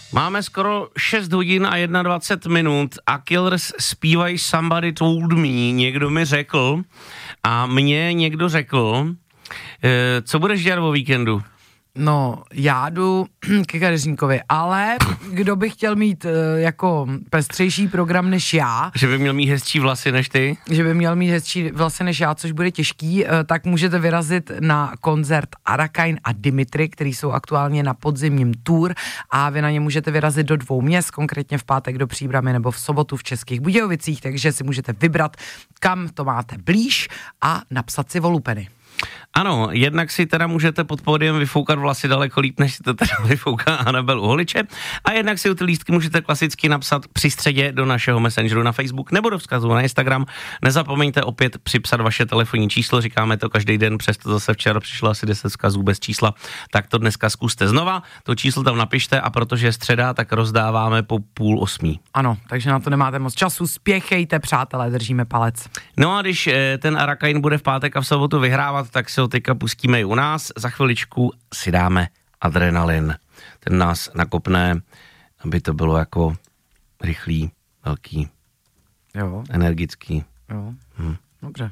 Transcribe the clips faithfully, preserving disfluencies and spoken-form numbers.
Máme skoro šest hodin a dvacet jedna minut a Killers zpívají Somebody Told Me, někdo mi řekl a mě někdo řekl, e, co budeš dělat o víkendu? No, já jdu ke kadeřníkovi, ale kdo by chtěl mít uh, jako pestřejší program než já. Že by měl mít hezčí vlasy než ty? Že by měl mít hezčí vlasy než já, což bude těžký, uh, tak můžete vyrazit na koncert Arakain a Dimitri, který jsou aktuálně na podzimním tour a vy na ně můžete vyrazit do dvou měst, konkrétně v pátek do Příbrami nebo v sobotu v Českých Budějovicích, takže si můžete vybrat, kam to máte blíž a napsat si volupeny. Ano, jednak si teda můžete pod pódiem vyfoukat vlasy daleko líp, než si to teda vyfouká Anabel Uholiče, a jednak si u ty lístky můžete klasicky napsat při středě do našeho messengeru na Facebook nebo do vzkazu na Instagram. Nezapomeňte opět připsat vaše telefonní číslo, říkáme to každý den, přesto zase včera přišlo asi deset vzkazů bez čísla, tak to dneska zkuste znova, to číslo tam napište a protože je středa, tak rozdáváme po půl osmí. Ano, takže na to nemáte moc času, spěchejte, přátelé, držíme palec. No a když ten Arakain bude v pátek a v sobotu vyhrávat, tak si ho teďka pustíme i u nás. Za chviličku si dáme Adrenalin. Ten nás nakopne, aby to bylo jako rychlý, velký, jo. Energický. Jo, hm. Dobře.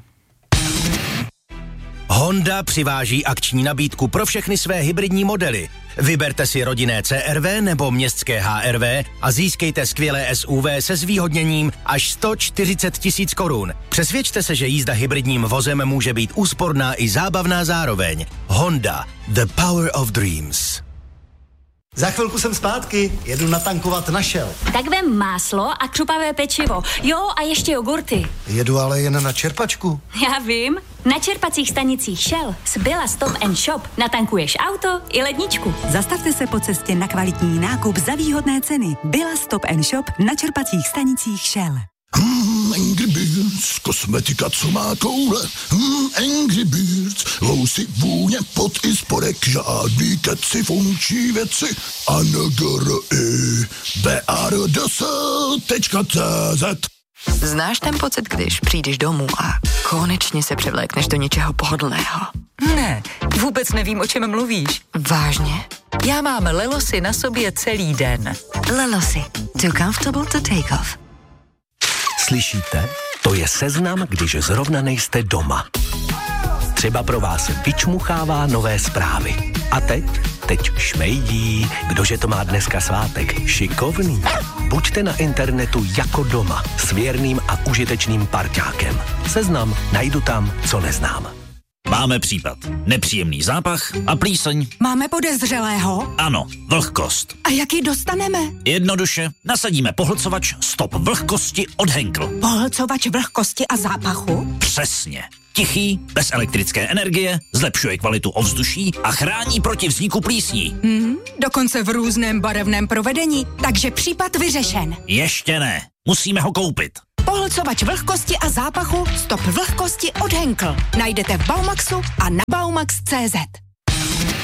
Honda přiváží akční nabídku pro všechny své hybridní modely. Vyberte si rodinné C R V nebo městské H R V a získejte skvělé S U V se zvýhodněním až sto čtyřicet tisíc korun. Přesvědčte se, že jízda hybridním vozem může být úsporná i zábavná zároveň. Honda, the power of dreams. Za chvilku jsem zpátky, jedu natankovat na Shell. Tak vem máslo a křupavé pečivo. Jo, a ještě jogurty. Jedu ale jen na čerpačku. Já vím. Na čerpacích stanicích Shell z Billa Stop and Shop natankuješ auto i ledničku. Zastavte se po cestě na kvalitní nákup za výhodné ceny. Billa Stop and Shop na čerpacích stanicích Shell. Hmm, Angry Birds, kosmetika, co má koule. Hmm, Angry Birds, vousy, vůně, pot i spodek, žádný keci, funkční věci. A N G R I B R D S tečka cé zet. Znáš ten pocit, když přijdeš domů a konečně se převlékneš do něčeho pohodlného? Ne, vůbec nevím, o čem mluvíš. Vážně? Já mám Lelosy na sobě celý den. Lelosy, too comfortable to take off. Slyšíte? To je seznam, když zrovna nejste doma. Třeba pro vás vyčmuchává nové zprávy. A teď? Teď šmejdí. Kdože to má dneska svátek? Šikovný. Buďte na internetu jako doma s věrným a užitečným parťákem. Seznam najdu tam, co neznám. Máme případ. Nepříjemný zápach a plíseň. Máme podezřelého? Ano, vlhkost. A jak ji dostaneme? Jednoduše, nasadíme pohlcovač Stop vlhkosti od Henkel. Pohlcovač vlhkosti a zápachu? Přesně. Tichý, bez elektrické energie, zlepšuje kvalitu ovzduší a chrání proti vzniku plísní. Hmm, dokonce v různém barevném provedení, takže případ vyřešen. Ještě ne, musíme ho koupit. Pohlcovač vlhkosti a zápachu Stop vlhkosti od Henkel. Najdete v Baumaxu a na baumax tečka cé zet.